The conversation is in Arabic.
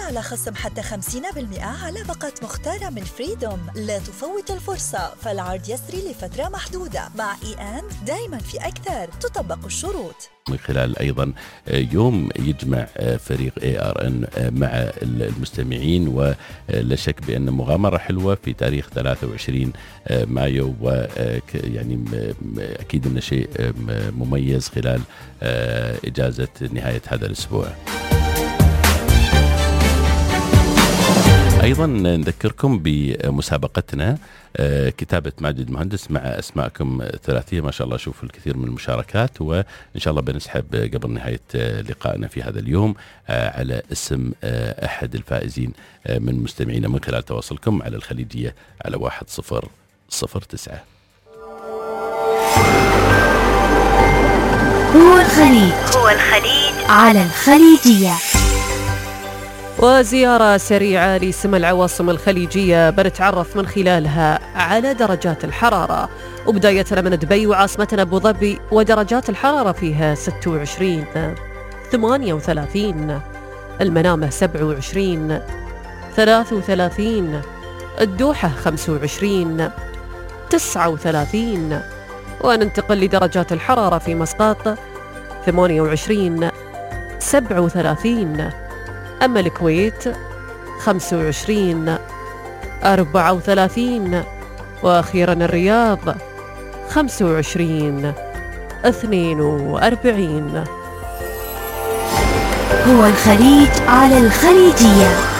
على خصم حتى 50% على باقة مختارة من فريدوم. لا تفوت الفرصة، فالعرض يسري لفترة محدودة. مع E&, دائما في أكثر، تطبق الشروط. من خلال أيضا يوم يجمع فريق ARN مع المستمعين، ولا شك بأن مغامرة حلوة في تاريخ 23 مايو، ويعني أكيد أن شيء مميز خلال إجازة نهاية هذا الأسبوع. أيضا نذكركم بمسابقتنا كتابة ماجد مهندس مع أسماءكم ثلاثية. ما شاء الله شوفوا الكثير من المشاركات، وإن شاء الله بنسحب قبل نهاية لقائنا في هذا اليوم على اسم أحد الفائزين من مستمعينا من خلال تواصلكم على الخليجية على 1009. هو الخليج على الخليجية. وزيارة سريعة لسم العواصم الخليجية بنتعرف من خلالها على درجات الحرارة، وبدايتنا من دبي وعاصمتنا أبو ظبي، ودرجات الحرارة فيها 26 38، المنامة 27 33، الدوحة 25 39، وننتقل لدرجات الحرارة في مسقط 28 37، أما الكويت 25 34، وأخيرا الرياض 25 42. هو الخليج على الخليجية.